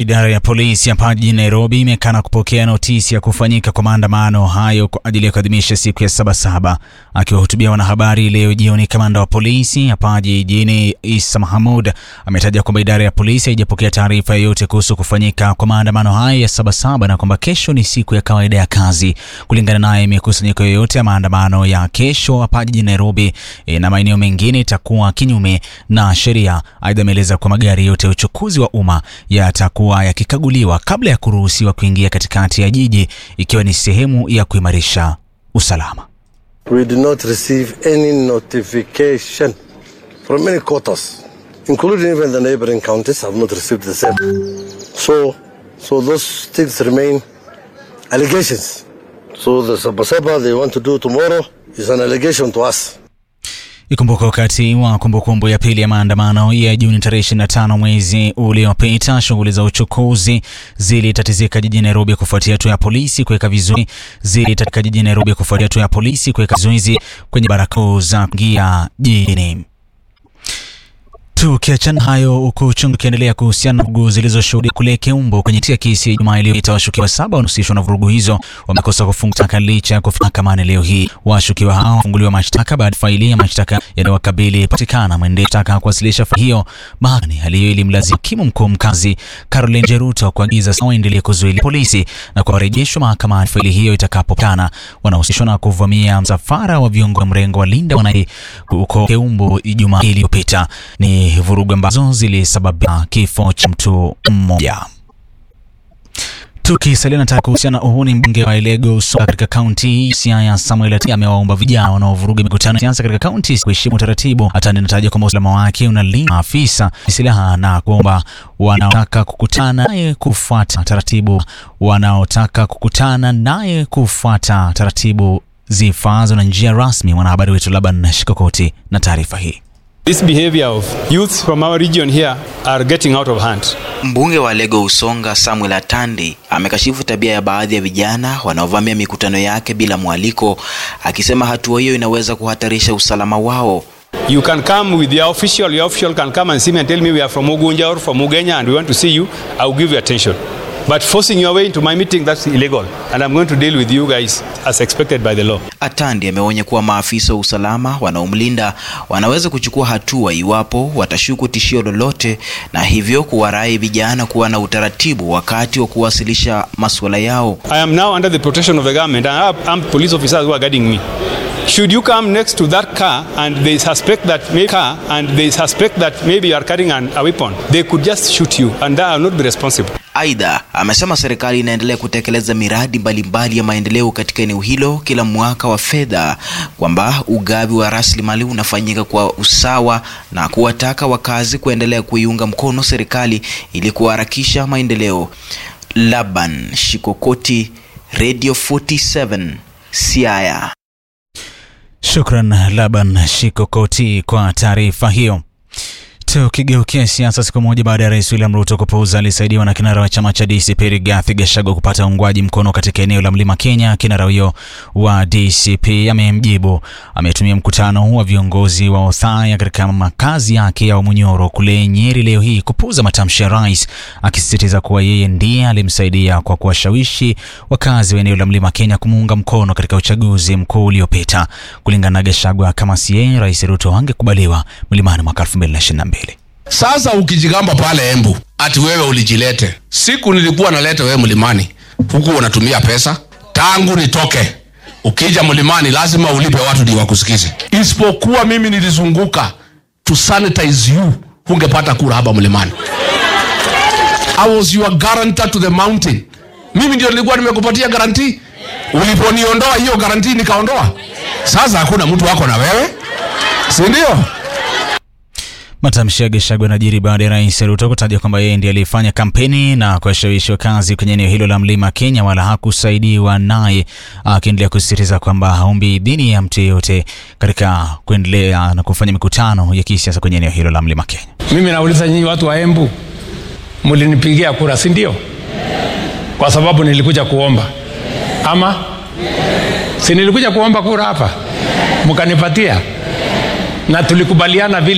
idara ya polisi hapa jijini Nairobi imekana kupokea notisi ya kufanyika kwa maandamano hayo kwa ajili ya kuadhimisha siku ya Sabasaba. Akiwahutubia wanahabari leo jioni, kamanda wa polisi hapa jijini Isa Mahamud ametaja kwamba idara ya polisi haijapokea taarifa yoyote kuhusu kufanyika kwa maandamano hayo ya Sabasaba na kwamba kesho ni siku ya kawaida ya kazi. Kulingana naye, mikusanyiko yoyote ya maandamano ya kesho hapa jijini Nairobi na maeneo mengine itakuwa kinyume na sheria. Aidha, ameeleza kwa magari yote ya uchukuzi wa umma yatakuwa yakikaguliwa kabla ya kuruhusiwa kuingia katikati ya jiji, ikiwa ni sehemu ya kuimarisha usalama. We did not receive any notification from many quarters, including even the neighboring counties have not received the same. So those things remain allegations. So the Sabasaba they want to do tomorrow is an allegation to us. Ikumbuka wakati wa kumbukumbu ya pili ya maandamano ya Juni tarehe 25 mwezi uliopita, shughuli za uchukuzi zilitatizika jijini Nairobi kufuatia hatua ya polisi kuweka vizuizi kwenye barabara za kuingia jijini. Tukiachana hayo, huku uchungu ukiendelea kuhusiana na vurugu zilizoshuhudiwa kule Keumbu kwenye kesi ya Ijumaa iliyopita, washukiwa 7 wanahusishwa na vurugu hizo wamekosa kufunga mashtaka licha ya kufika mahakamani leo hii. Washukiwa hao wafunguliwa mashtaka baada ya faili ya mashtaka yanayowakabili patikana. Mwendesha mashtaka kuwasilisha faili hiyo mahakamani. Hali hiyo ilimlazimu hakimu mkuu mkazi Caroline Jeruto kuagiza waendelee kuzuilia polisi na kuwarejeshwa mahakamani faili hiyo itakapopatikana. Wanahusishwa na kuvamia msafara wa viongozi wa mrengo wa Linda Wananchi huko Keumbu Ijumaa iliyopita. Ni vurugu ambazo zilisababisha kifo cha mtu mmoja. Tukisalia na taarifa kuhusiana na uhuni, mbunge wa Lego Usonga katika kaunti ya Siaya Samuel Atandi amewaomba vijana wanaovuruga mikutano ya siasa katika kaunti kuheshimu taratibu. Atandi anataja kwamba usalama wake unalinda afisa silaha na kuomba wanaotaka kukutana naye kufuata taratibu zifaazo na njia rasmi. Mwanahabari wetu Laban Shikokoti na taarifa hii. This behavior of youth from our region here are getting out of hand. Mbunge wa Lego Usonga Samuel Atandi amekashifu tabia ya baadhi ya vijana wanaovamia mikutano yake bila mwaliko, akisema hatua hiyo inaweza kuhatarisha usalama wao. You can come with your official can come and see me and tell me we are from Ugunja or from Ugenya and we want to see you. I will give you attention. But forcing your way into my meeting, that's illegal. And I'm going to deal with you guys as expected by the law. Atandi ameonya kuwa maafisa wa usalama wanaomlinda wanaweza kuchukua hatua iwapo watashuku tishio lolote, na hivyo kuwarai vijana kuwa na utaratibu wakati wa kuwasilisha masuala yao. I am now under the protection of the government and I have armed police officers who are guarding me. Should you come next to that car and they suspect that maybe you are carrying a weapon, they could just shoot you and I will not be responsible. Aidha, amesema serikali inaendelea kutekeleza miradi mbalimbali ya maendeleo katika eneo hilo kila mwaka wa fedha, kwamba ugavi wa rasilimali unafanyika kwa usawa na kuwataka wakazi kuendelea kuiunga mkono serikali ili kuharakisha maendeleo. Laban Shikokoti, Radio 47, Siaya. Shukran Laban Shikokoti kwa taarifa hiyo. Tukigeukia siasa, siku moja baada ya Rais William Ruto kupuuza alisaidiwa na kinara wa chama cha DCP Rigathi Gachagua kupata uungwaji mkono katika eneo la Mlima Kenya, kinara huyo wa DCP amemjibu. Ametumia mkutano wa viongozi wa Othaya katika makazi yake ya Munyoro kule Nyeri leo hii kupuuza matamshi ya rais, akisisitiza kuwa yeye ndiye alimsaidia kwa kuwashawishi wakazi wa eneo la Mlima Kenya kumuunga mkono katika uchaguzi mkuu uliopita. Kulingana na Gachagua, kama si yeye, Rais Ruto angekubaliwa Mlimani mwaka 2022. Sasa ukijigamba pale Embu ati wewe ulijilete, siku nilikuwa naleta wewe Mlimani huku unatumia pesa. Tangu nitoke ukija Mlimani lazima ulipe watu ndio wakusikize. Isipokuwa mimi nilizunguka to sanitize you, ungepata kura hapa Mlimani. I was your guarantor to the mountain. Mimi ndio nilikuwa nimekupatia guarantee. Uliponiondoa hiyo guarantee nikaondoa. Sasa hakuna mtu wako na wewe, si ndio? Matamshi ya Gachagua yanajiri baada ya Rais Ruto kutaja kwamba yeye ndiye alifanya kampeni na kuwashawishi wakazi kwenye eneo hilo la Mlima Kenya wala hakusaidiwa naye, akiendelea kusisitiza kwamba haombi idhini ya mtu yeyote katika kuendelea na kufanya mikutano ya kisiasa kwenye eneo hilo la Mlima Kenya. Mimi nauliza nyinyi watu wa Embu, mlinipigia kura si ndio? Kwa sababu nilikuja kuomba. Ama si nilikuja kuomba kura hapa, mkanipatia na tulikubaliana vile